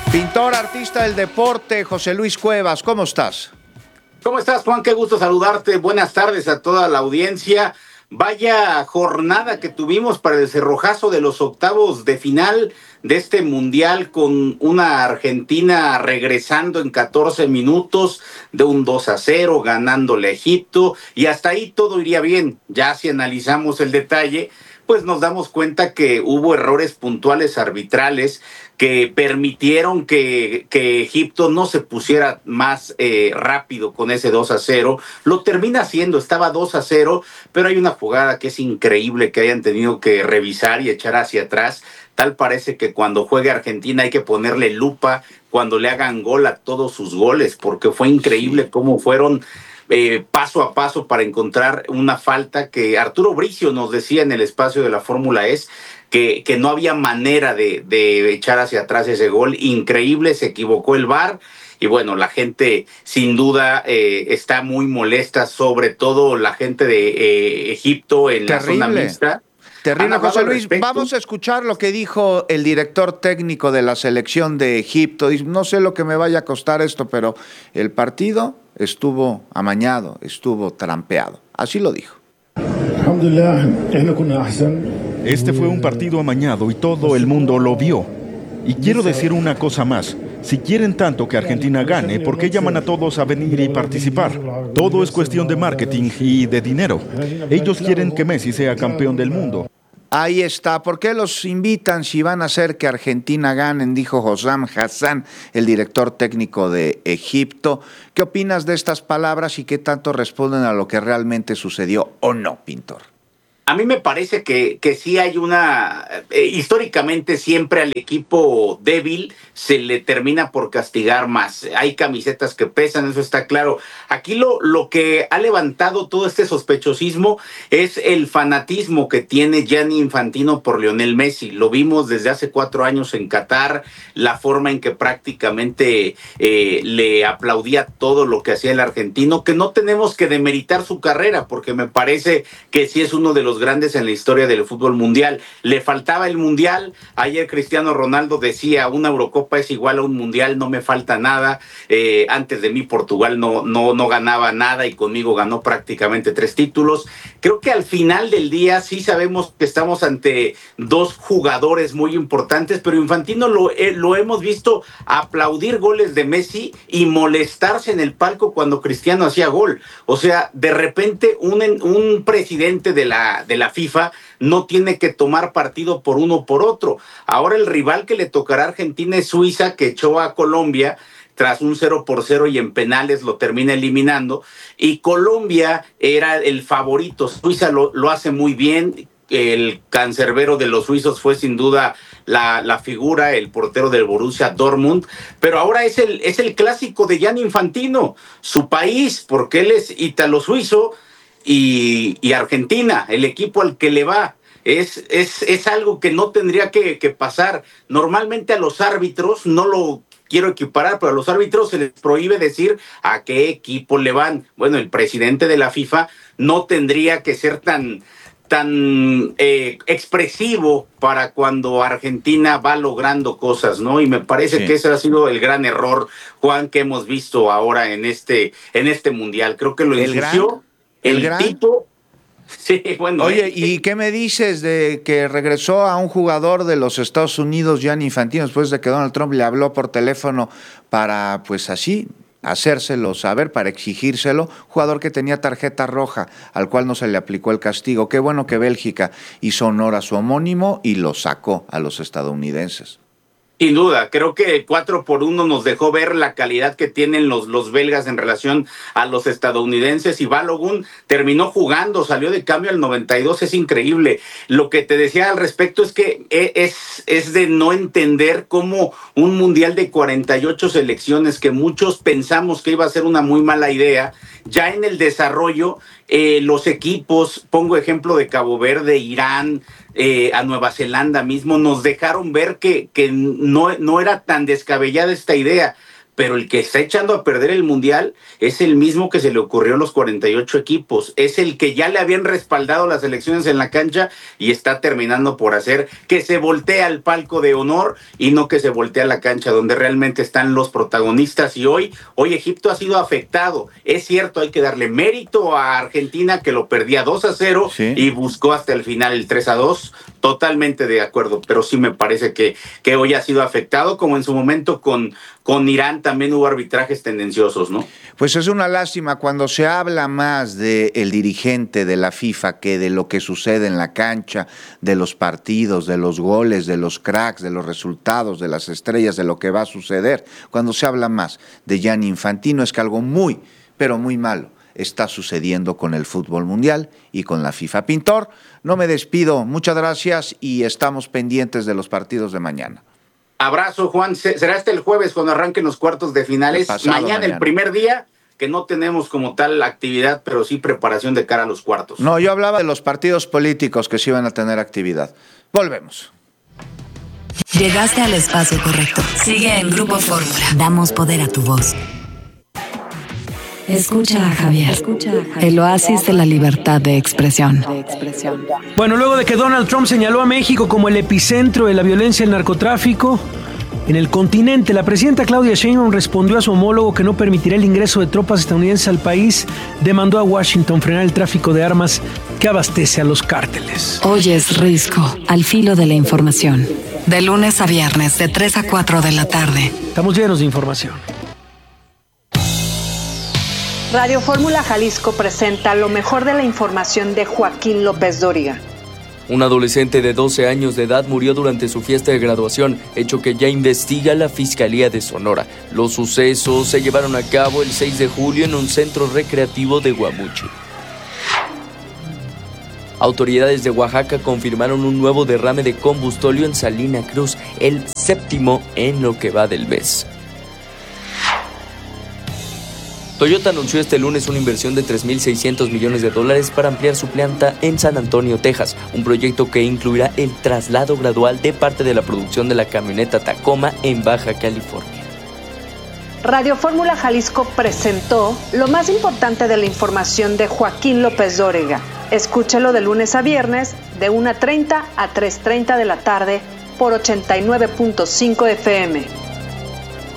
Pintor, artista del deporte, José Luis Cuevas, ¿cómo estás? ¿Cómo estás, Juan? Qué gusto saludarte. Buenas tardes a toda la audiencia. Vaya jornada que tuvimos para el cerrojazo de los octavos de final de este mundial, con una Argentina regresando en 14 minutos de un 2-0, ganándole a Egipto, y hasta ahí todo iría bien. Ya si analizamos el detalle, pues nos damos cuenta que hubo errores puntuales arbitrales que permitieron que Egipto no se pusiera más rápido con ese 2-0. Lo termina haciendo, estaba 2-0, pero hay una jugada que es increíble que hayan tenido que revisar y echar hacia atrás. Tal parece que cuando juegue Argentina hay que ponerle lupa cuando le hagan gol a todos sus goles, porque fue increíble cómo fueron paso a paso para encontrar una falta que Arturo Bricio nos decía en el espacio de la Fórmula que no había manera de echar hacia atrás ese gol. Increíble, se equivocó el VAR. Y bueno, la gente sin duda está muy molesta, sobre todo la gente de Egipto en la zona mixta. Terrible, José Luis. Vamos a escuchar lo que dijo el director técnico de la selección de Egipto. Dice, no sé lo que me vaya a costar esto, pero el partido estuvo amañado, estuvo trampeado. Así lo dijo. Este fue un partido amañado y todo el mundo lo vio. Y quiero decir una cosa más. Si quieren tanto que Argentina gane, ¿por qué llaman a todos a venir y participar? Todo es cuestión de marketing y de dinero. Ellos quieren que Messi sea campeón del mundo. Ahí está. ¿Por qué los invitan si van a hacer que Argentina ganen? Dijo Hossam Hassan, el director técnico de Egipto. ¿Qué opinas de estas palabras y qué tanto responden a lo que realmente sucedió o no, Pintor? A mí me parece que sí hay una... históricamente siempre al equipo débil se le termina por castigar más. Hay camisetas que pesan, eso está claro. Aquí lo que ha levantado todo este sospechosismo es el fanatismo que tiene Gianni Infantino por Lionel Messi. Lo vimos desde hace 4 años en Qatar, la forma en que prácticamente le aplaudía todo lo que hacía el argentino, que no tenemos que demeritar su carrera, porque me parece que sí es uno de los grandes en la historia del fútbol mundial. Le faltaba el mundial. Ayer Cristiano Ronaldo decía, una Eurocopa es igual a un mundial, no me falta nada. Antes de mí Portugal no ganaba nada y conmigo ganó prácticamente 3 títulos. Creo que al final del día sí sabemos que estamos ante 2 jugadores muy importantes, pero Infantino lo hemos visto aplaudir goles de Messi y molestarse en el palco cuando Cristiano hacía gol. O sea, de repente un presidente de la FIFA no tiene que tomar partido por uno o por otro. Ahora el rival que le tocará a Argentina es Suiza, que echó a Colombia tras un 0-0 y en penales lo termina eliminando. Y Colombia era el favorito. Suiza lo hace muy bien. El cancerbero de los suizos fue sin duda la figura, el portero del Borussia Dortmund, pero ahora es el clásico de Gianni Infantino, su país, porque él es ítalo-suizo, y Argentina, el equipo al que le va. Es algo que no tendría que pasar. Normalmente a los árbitros, no lo quiero equiparar, pero a los árbitros se les prohíbe decir a qué equipo le van. Bueno, el presidente de la FIFA no tendría que ser tan expresivo para cuando Argentina va logrando cosas, ¿no? Y me parece que ese ha sido el gran error, Juan, que hemos visto ahora en este mundial. Creo que lo ensució el tipo. Sí, bueno. Oye, ¿y qué me dices de que regresó a un jugador de los Estados Unidos, Gianni Infantino, después de que Donald Trump le habló por teléfono para, pues así, hacérselo saber, para exigírselo? Jugador que tenía tarjeta roja, al cual no se le aplicó el castigo. Qué bueno que Bélgica hizo honor a su homónimo y lo sacó a los estadounidenses. Sin duda, creo que 4-1 nos dejó ver la calidad que tienen los belgas en relación a los estadounidenses, y Balogun terminó jugando, salió de cambio al 92, es increíble. Lo que te decía al respecto es que es de no entender cómo un mundial de 48 selecciones, que muchos pensamos que iba a ser una muy mala idea, ya en el desarrollo, los equipos, pongo ejemplo de Cabo Verde, Irán, a Nueva Zelanda mismo, nos dejaron ver que no era tan descabellada esta idea. pero el que está echando a perder el Mundial es el mismo que se le ocurrió a los 48 equipos, es el que ya le habían respaldado las elecciones en la cancha y está terminando por hacer que se voltee al palco de honor y no que se voltee a la cancha donde realmente están los protagonistas. Y hoy Egipto ha sido afectado. Es cierto, hay que darle mérito a Argentina, que lo perdía 2-0 sí, y buscó hasta el final el 3-2. Totalmente de acuerdo, pero sí me parece que hoy ha sido afectado, como en su momento con Irán también hubo arbitrajes tendenciosos, ¿no? Pues es una lástima cuando se habla más del dirigente de la FIFA que de lo que sucede en la cancha, de los partidos, de los goles, de los cracks, de los resultados, de las estrellas, de lo que va a suceder. Cuando se habla más de Gianni Infantino es que algo muy, pero muy malo está sucediendo con el fútbol mundial y con la FIFA. Pintor, no me despido, muchas gracias y estamos pendientes de los partidos de mañana. Abrazo, Juan. Será hasta el jueves cuando arranquen los cuartos de finales. Mañana, el primer día, que no tenemos como tal actividad, pero sí preparación de cara a los cuartos. No, yo hablaba de los partidos políticos que sí iban a tener actividad. Volvemos. Llegaste al espacio correcto. Sigue en Grupo Fórmula. Damos poder a tu voz. Escucha a Javier, el oasis de la libertad de expresión. Bueno, luego de que Donald Trump señaló a México como el epicentro de la violencia y el narcotráfico en el continente, la presidenta Claudia Sheinbaum respondió a su homólogo que no permitirá el ingreso de tropas estadounidenses al país. Demandó a Washington frenar el tráfico de armas que abastece a los cárteles. Oyes Risco, al filo de la información. De lunes a viernes, de 3 a 4 de la tarde. Estamos llenos de información. Radio Fórmula Jalisco presenta lo mejor de la información de Joaquín López Dóriga. Un adolescente de 12 años de edad murió durante su fiesta de graduación, hecho que ya investiga la Fiscalía de Sonora. Los sucesos se llevaron a cabo el 6 de julio en un centro recreativo de Guamuchi. Autoridades de Oaxaca confirmaron un nuevo derrame de combustóleo en Salina Cruz, el 7º en lo que va del mes. Toyota anunció este lunes una inversión de $3.600 millones para ampliar su planta en San Antonio, Texas, un proyecto que incluirá el traslado gradual de parte de la producción de la camioneta Tacoma en Baja California. Radio Fórmula Jalisco presentó lo más importante de la información de Joaquín López Dóriga. Escúchalo de lunes a viernes de 1:30 a 3:30 de la tarde por 89.5 FM.